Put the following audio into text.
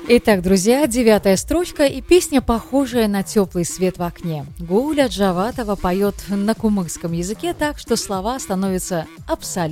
Итак, друзья, 9-я строчка и песня, похожая на теплый свет в окне. Гуля Джаватова поет на кумыкском языке так, что слова становятся абсолютно